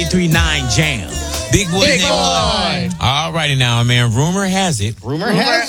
39 Jam. Big boy. Big boy. All righty now, man. Rumor has it. Rumor has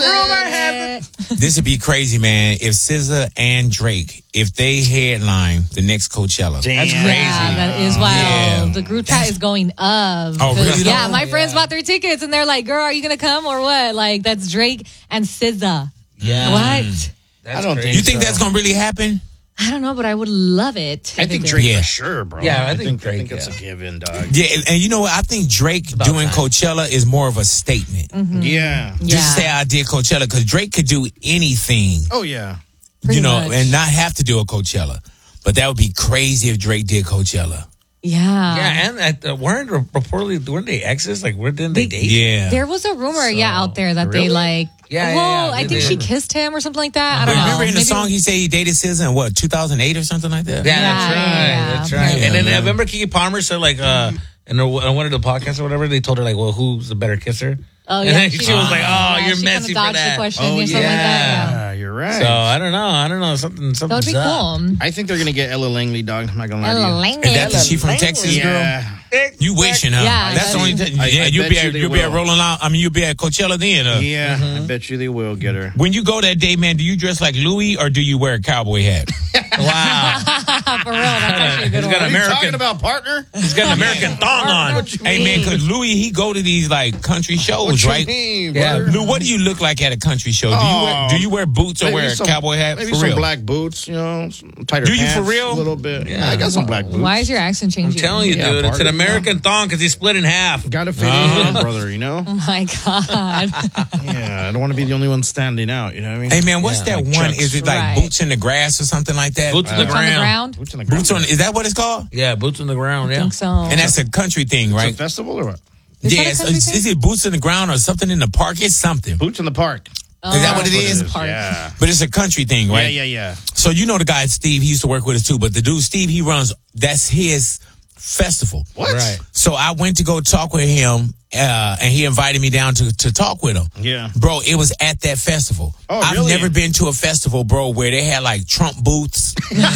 it. This would be crazy, man. If SZA and Drake, if they headline the next Coachella. Damn. That's crazy. Yeah, that is wild. Yeah. The group chat is going up. Oh, really? Yeah, my friends bought their tickets and they're like, girl, are you going to come or what? Like, that's Drake and SZA. Yeah. What? I don't think You think that's going to really happen? I don't know, but I would love it. I think If it Drake did. for sure, bro. Yeah, I think Drake, it's a given, dog. Yeah, and you know what? I think Drake doing Coachella is more of a statement. Yeah. Just say I did Coachella, because Drake could do anything, Oh, yeah. Pretty you know, much. and not have to do a Coachella. But that would be crazy if Drake did Coachella. Yeah. Yeah, and weren't they exes? Like, didn't they date? Yeah. There was a rumor, out there that Really? they like. Yeah, well, yeah, I think she kissed him or something like that. I But don't know. remember in the Maybe- song he said he dated SZA in what, 2008 or something like that? Yeah, that's right. yeah. That's right. Yeah, And then yeah. I remember Kiki Palmer said, like, in one of the podcasts or whatever, they told her, like, well, who's the better kisser? Oh, And yeah. then she was like, oh, you're she messy kinda for dodged that. the question Oh, or something like that. Yeah. Yeah, you're right. So I don't know. Something's That would be up. cool. I think they're going to get Ella Langley, dog. I'm not going to lie to you. Ella And that's Langley. she from Texas, girl? Yeah. You wishing, huh? Yeah, That's the only thing. I Yeah, you'll bet be you at, they you'll be at will. Rolling Loud. I mean, you'll be at Coachella then. Yeah, I bet you they will get her. When you go that day, man, do you dress like Louis or do you wear a cowboy hat? Wow. For real, that's actually a good He's got one. an American. Talking about partner? He's got an American thong on. Hey, man, because Louis, he go to these, like, country shows, right? Yeah. Lou, what do you look like at a country show? Do you wear boots or Maybe wear a some- cowboy hat? Maybe For some real? black boots, you know, some tighter Do you for pants, real? A little bit. Yeah, I got some black boots. Why is your accent I'm changing? telling you, Yeah, dude, it's an party, American thong because he's split in half. Got to fit in, brother, you know? Oh my God. Yeah, I don't want to be the only one standing out, you know what I mean? Hey, man, what's that like one? Chucks. Is it like Right. boots in the grass or something like that? Boots on the Boots on the ground. ground? Boots on the ground. Boots on, is that what it's called? Yeah, boots on the ground. I Yeah. think so. And that's a country thing, It's a right? festival or what? Is Yeah, that a country thing? is it boots in the ground or something in the park? It's something. Boots in the park. Oh, Is that what it Boots is? in the Park. Yeah. But it's a country thing, right? Yeah. So you know the guy Steve, he used to work with us too. But the dude Steve, he runs, that's his festival. What? Right. So I went to go talk with him, and he invited me down to talk with him. Yeah. Bro, it was at that festival. Oh, I've really? never been to a festival, bro, where they had like Trump booths.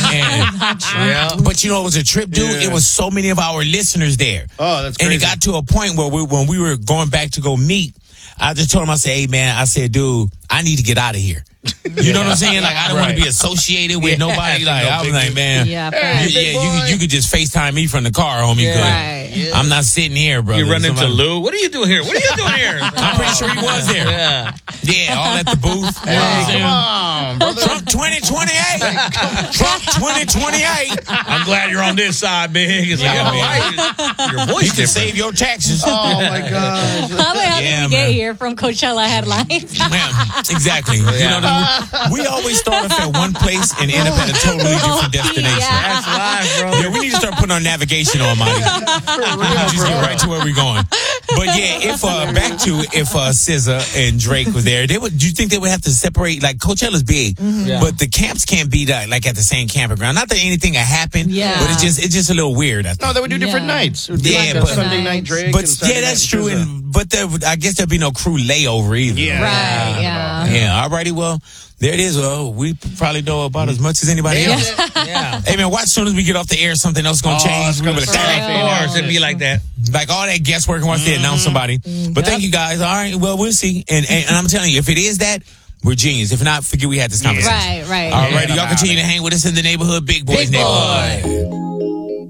Yeah. But you know, it was a trip, dude. Yeah. It was so many of our listeners there. Oh, that's And crazy. it got to a point where when we were going back to go meet, I just told him, I said, hey, man, I said, dude, I need to get out of here. You know what I'm saying? Like, I don't want to be associated with nobody. Like, I was like, man, Yeah, you could just FaceTime me from the car, homie. 'cause Right. I'm not sitting here, brother. You run into Somebody- Lou. What are you doing here? What are you doing here? I'm pretty sure he was there. Yeah. Yeah, all at the booth. You know what I'm saying? Come on, brother. Trump 2028. Trump 2028. I'm glad you're on this side, big. It's like, Yeah, oh, man. why- your You voice can different. save your taxes. Oh, my gosh. How the hell Yeah, did we get man. here from Coachella headlines? Man, exactly. You know, we always start off at one place and end up at a totally different destination. Yeah. That's live, bro. Yeah, we need to start putting our navigation on, Monty. Just get right to where we're going. But yeah, if SZA and Drake was there, do you think they would have to separate? Like Coachella's big, Yeah. but the camps can't be like at the same campground. Not that anything had happened, Yeah. but it's just a little weird. I think. No, they would do different Yeah. nights. It would be Yeah, like a but- Sunday night Drake. But and Saturday yeah, that's night true. SZA. I guess there'd be no crew layover either. Yeah. Right, yeah. Yeah. Alrighty. Well, there it is. Well, we probably know about as much as anybody else. Yeah. Hey man, watch as soon as we get off the air, something else gonna change. it's gonna We're start. like, Of course, it'd be like that. like all that guesswork once they announce somebody. But thank you guys. All right. Well, we'll see. And I'm telling you, if it is that, we're genius. If not, forget we had this conversation. Right. All right. Yeah, Y'all continue to hang with us in the neighborhood, Big Boys Big Boy. neighborhood.